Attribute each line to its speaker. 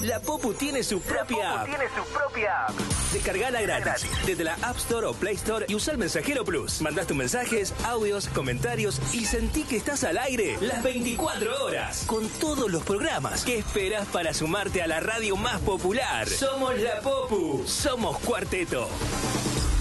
Speaker 1: La Popu tiene su propia app. Descargala gratis desde la App Store o Play Store y usa el Mensajero Plus. Mandás tus mensajes, audios, comentarios y sentí que estás al aire las 24 horas con todos los programas. ¿Qué esperas para sumarte a la radio más popular? Somos La Popu. Somos Cuarteto.